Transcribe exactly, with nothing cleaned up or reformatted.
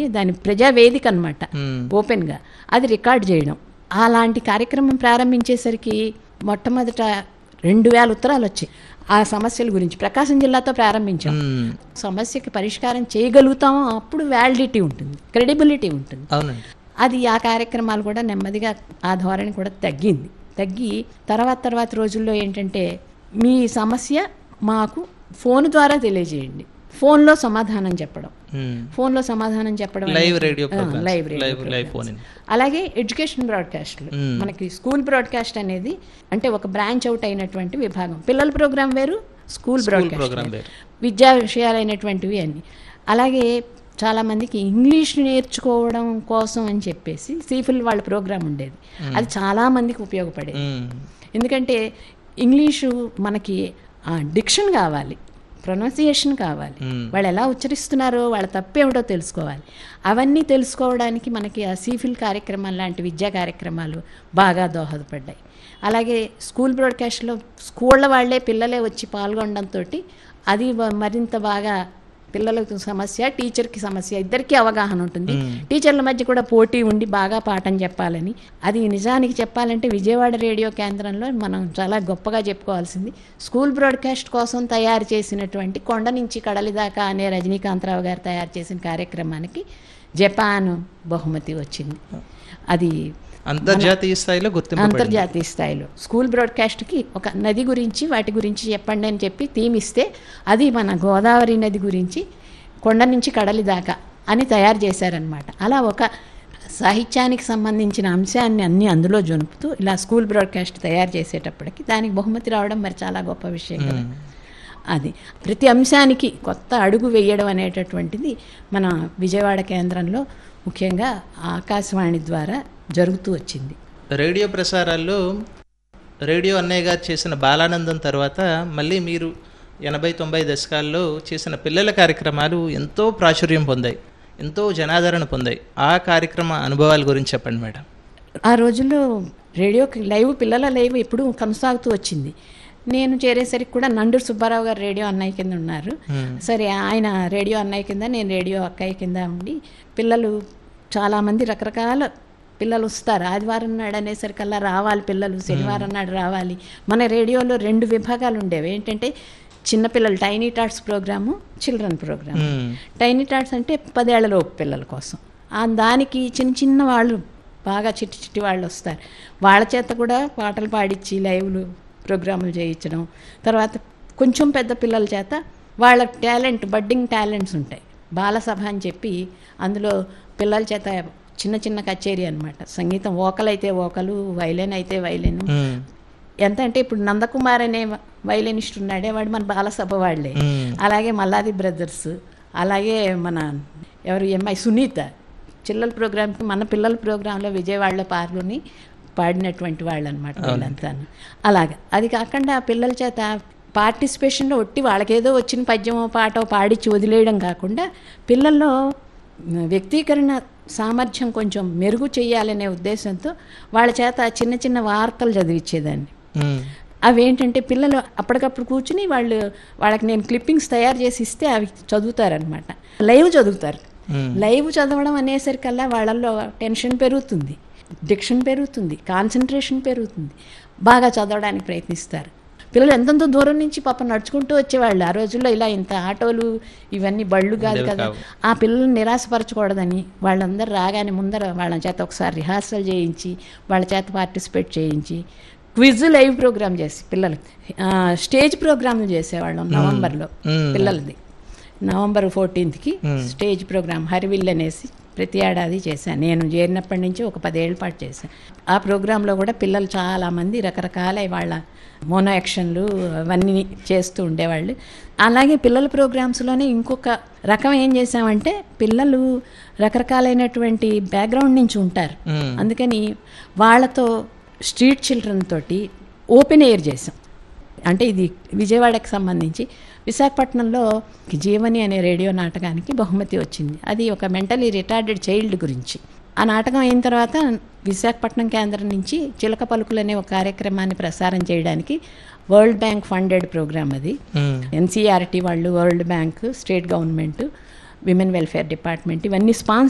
దాని ప్రజావేదిక అనమాట, ఓపెన్గా అది రికార్డ్ చేయడం. అలాంటి కార్యక్రమం ప్రారంభించేసరికి మొట్టమొదట రెండు వేల ఉత్తరాలు వచ్చాయి ఆ సమస్యల గురించి. ప్రకాశం జిల్లాతో ప్రారంభించాం. సమస్యకి పరిష్కారం చేయగలుగుతామో అప్పుడు వ్యాలిడిటీ ఉంటుంది, క్రెడిబిలిటీ ఉంటుంది. అది ఆ కార్యక్రమాలు కూడా నెమ్మదిగా ఆ ధోరణి కూడా తగ్గింది. తగ్గి తర్వాత తర్వాత రోజుల్లో ఏంటంటే మీ సమస్య మాకు ఫోన్ ద్వారా తెలియజేయండి, ఫోన్లో సమాధానం చెప్పడం, ఫోన్లో సమాధానం చెప్పడం, లైవ్ రేడియో లైవ్ రేడియో. అలాగే ఎడ్యుకేషన్ బ్రాడ్కాస్ట్లు, మనకి స్కూల్ బ్రాడ్కాస్ట్ అనేది అంటే ఒక బ్రాంచ్ అవుట్ అయినటువంటి విభాగం. పిల్లల ప్రోగ్రాం వేరు, స్కూల్ బ్రాడ్కాస్ట్ విద్యా విషయాలైనటువంటివి అన్ని. అలాగే చాలామందికి ఇంగ్లీష్ నేర్చుకోవడం కోసం అని చెప్పేసి సీఫిల్ వాళ్ళ ప్రోగ్రాం ఉండేది. అది చాలామందికి ఉపయోగపడేది. ఎందుకంటే ఇంగ్లీషు మనకి డిక్షన్ కావాలి, ప్రొనౌన్సియేషన్ కావాలి, వాళ్ళు ఎలా ఉచ్చరిస్తున్నారో వాళ్ళ తప్పేమిటో తెలుసుకోవాలి. అవన్నీ తెలుసుకోవడానికి మనకి ఆ సీఫిల్ కార్యక్రమాలు లాంటి విద్యా కార్యక్రమాలు బాగా దోహదపడ్డాయి. అలాగే స్కూల్ బ్రాడ్కాస్ట్లో స్కూళ్ళ వాళ్ళే పిల్లలే వచ్చి పాల్గొనడంతో అది మరింత బాగా పిల్లలకు సమస్య, టీచర్కి సమస్య, ఇద్దరికీ అవగాహన ఉంటుంది. టీచర్ల మధ్య కూడా పోటీ ఉండి బాగా పాఠం చెప్పాలని. అది నిజానికి చెప్పాలంటే విజయవాడ రేడియో కేంద్రంలో మనం చాలా గొప్పగా చెప్పుకోవాల్సింది స్కూల్ బ్రాడ్కాస్ట్ కోసం తయారు చేసినటువంటి కొండ నుంచి కడలి దాకా అనే రజనీకాంతరావు గారు తయారు చేసిన కార్యక్రమానికి జపాన్ బహుమతి వచ్చింది. అది అంతర్జాతీయ స్థాయిలో గుర్తింపు. అంతర్జాతీయ స్థాయిలో స్కూల్ బ్రాడ్కాస్ట్కి ఒక నది గురించి వాటి గురించి చెప్పండి అని చెప్పి థీమ్ ఇస్తే అది మన గోదావరి నది గురించి కొండ నుంచి కడలి దాకా అని తయారు చేశారనమాట. అలా ఒక సాహిత్యానికి సంబంధించిన అంశాన్ని అన్నీ అందులో జొనుపుతూ ఇలా స్కూల్ బ్రాడ్కాస్ట్ తయారు చేసేటప్పటికి దానికి బహుమతి రావడం మరి చాలా గొప్ప విషయం కదా. అది ప్రతి అంశానికి కొత్త అడుగు వేయడం అనేటటువంటిది మన విజయవాడ కేంద్రంలో ముఖ్యంగా ఆకాశవాణి ద్వారా జరుగుతూ వచ్చింది. రేడియో ప్రసారాల్లో రేడియో అన్నయ్య గారు చేసిన బాలానందం తర్వాత మళ్ళీ మీరు ఎనభై తొంభై దశకాల్లో చేసిన పిల్లల కార్యక్రమాలు ఎంతో ప్రాచుర్యం పొందాయి, ఎంతో జనాదరణ పొందాయి. ఆ కార్యక్రమ అనుభవాల గురించి చెప్పండి మేడం. ఆ రోజుల్లో రేడియో లైవ్, పిల్లల లైవ్ ఎప్పుడు కొనసాగుతూ వచ్చింది. నేను చేరేసరికి కూడా నండూరు సుబ్బారావు గారు రేడియో అన్నయ్య కింద ఉన్నారు. సరే, ఆయన రేడియో అన్నయ్య కింద, నేను రేడియో అక్కయ్య కింద ఉండి పిల్లలు చాలామంది రకరకాల పిల్లలు వస్తారు. ఆదివారం నాడు అనేసరికల్లా రావాలి పిల్లలు, శనివారం నాడు రావాలి. మన రేడియోలో రెండు విభాగాలు ఉండేవి. ఏంటంటే చిన్నపిల్లలు tiny touts programme, children programme. Tiny touts అంటే పదేళ్లలోపు పిల్లల కోసం. దానికి చిన్న చిన్న వాళ్ళు, బాగా చిట్టి చిట్టి వాళ్ళు వస్తారు. వాళ్ళ చేత కూడా పాటలు పాడించి లైవ్లు ప్రోగ్రాములు చేయించడం. తర్వాత కొంచెం పెద్ద పిల్లల చేత వాళ్ళ టాలెంట్, బడ్డింగ్ టాలెంట్స్ ఉంటాయి, బాలసభ అని చెప్పి అందులో పిల్లల చేత చిన్న చిన్న కచేరీ అనమాట. సంగీతం వోకల్ అయితే వోకలు, వైలిన్ అయితే వైలిన్. ఎంత అంటే ఇప్పుడు నందకుమార్ అనే వైలినిస్ట్ ఉన్నాడే, వాడు మన బాలసభ వాళ్లే. అలాగే మల్లాది బ్రదర్స్, అలాగే మన ఎవరు ఎంఐ సునీత చిల్లల ప్రోగ్రామ్కి మన పిల్లల ప్రోగ్రాంలో విజయవాడలో పాల్గొని పాడినటువంటి వాళ్ళు అనమాట వీళ్ళంతా. అలాగా అది కాకుండా పిల్లల చేత పార్టిసిపేషన్లో ఒట్టి వాళ్ళకేదో వచ్చిన పద్యమో పాటో పాడించి వదిలేయడం కాకుండా పిల్లల్లో వ్యక్తీకరణ సామర్థ్యం కొంచెం మెరుగు చేయాలనే ఉద్దేశంతో వాళ్ళ చేత చిన్న చిన్న వార్తలు చదివించేదాన్ని. అవేంటంటే పిల్లలు అప్పటికప్పుడు కూర్చుని వాళ్ళు వాళ్ళకి నేను క్లిప్పింగ్స్ తయారు చేసి ఇస్తే అవి చదువుతారనమాట. లైవ్ చదువుతారు. లైవ్ చదవడం అనేసరికల్లా వాళ్ళల్లో టెన్షన్ పెరుగుతుంది, డిక్షన్ పెరుగుతుంది, కాన్సన్ట్రేషన్ పెరుగుతుంది, బాగా చదవడానికి ప్రయత్నిస్తారు. పిల్లలు ఎంతెంతో దూరం నుంచి పాపం నడుచుకుంటూ వచ్చేవాళ్ళు. ఆ రోజుల్లో ఇలా ఇంత ఆటోలు ఇవన్నీ బళ్ళు కాదు కదా. ఆ పిల్లల్ని నిరాశపరచకూడదని వాళ్ళందరూ రాగానే ముందర వాళ్ళ చేత ఒకసారి రిహార్సల్ చేయించి వాళ్ళ చేత పార్టిసిపేట్ చేయించి క్విజ్ లైవ్ ప్రోగ్రామ్ చేసి పిల్లలు స్టేజ్ ప్రోగ్రామ్ చేసేవాళ్ళం. నవంబర్లో పిల్లలది నవంబర్ ఫోర్టీన్త్కి స్టేజ్ ప్రోగ్రామ్ హరివిల్ అనేసి ప్రతి ఏడాది చేశాను. నేను చేరినప్పటి నుంచి ఒక పదేళ్ల పాటు చేశాను. ఆ ప్రోగ్రాంలో కూడా పిల్లలు చాలామంది రకరకాల వాళ్ళ మోనో యాక్షన్లు అవన్నీ చేస్తూ ఉండేవాళ్ళు. అలాగే పిల్లల ప్రోగ్రామ్స్లోనే ఇంకొక రకం ఏం చేసామంటే పిల్లలు రకరకాలైనటువంటి బ్యాక్గ్రౌండ్ నుంచి ఉంటారు. అందుకని వాళ్ళతో స్ట్రీట్ చిల్డ్రన్ తోటి ఓపెన్ ఎయిర్ చేసాం. అంటే ఇది విజయవాడకి సంబంధించి విశాఖపట్నంలో జీవని అనే రేడియో నాటకానికి బహుమతి వచ్చింది. అది ఒక మెంటలీ రిటార్డెడ్ చైల్డ్ గురించి. ఆ నాటకం అయిన తర్వాత విశాఖపట్నం కేంద్రం నుంచి చిలక పలుకులు అనే ఒక కార్యక్రమాన్ని ప్రసారం చేయడానికి వరల్డ్ బ్యాంక్ ఫండెడ్ ప్రోగ్రామ్ అది. ఎన్సీఆర్టీ వాళ్ళు, world bank, state government, women welfare department ఇవన్నీ స్పాన్సర్